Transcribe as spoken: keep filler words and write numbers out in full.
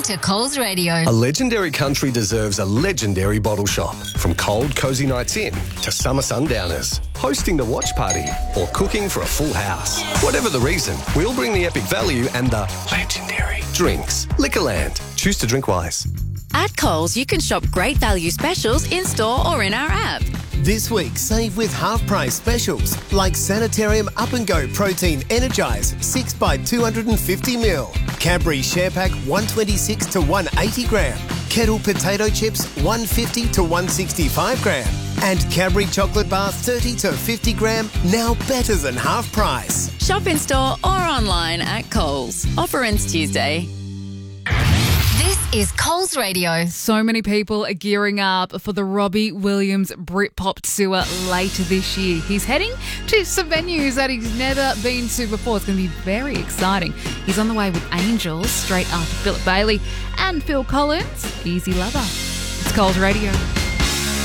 to Coles Radio. A legendary country deserves a legendary bottle shop. From cold, cosy nights in to summer sundowners, hosting the watch party or cooking for a full house. Whatever the reason, we'll bring the epic value and the legendary drinks. Liquorland. Choose to drink wise. At Coles, you can shop great value specials in-store or in our app. This week, save with half-price specials like Sanitarium Up and Go Protein Energize six by two hundred fifty mil, Cadbury Share Pack one twenty-six to one eighty gram, Kettle Potato Chips one fifty to one sixty-five gram, and Cadbury Chocolate Bar thirty to fifty gram, now better than half price. Shop in-store or online at Coles. Offer ends Tuesday. This is Coles Radio. So many people are gearing up for the Robbie Williams Britpop tour later this year. He's heading to some venues that he's never been to before. It's going to be very exciting. He's on the way with Angels straight after Philip Bailey and Phil Collins, Easy Lover. It's Coles Radio.